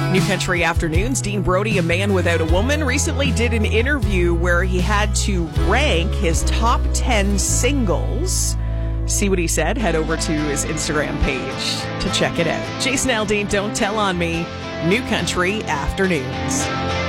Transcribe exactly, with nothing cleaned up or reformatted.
New Country Afternoons. Dean Brody, a man without a woman, recently did an interview where he had to rank his top ten singles. See what he said? Head over to his Instagram page to check it out. Jason Aldean, Don't Tell on Me. New Country Afternoons.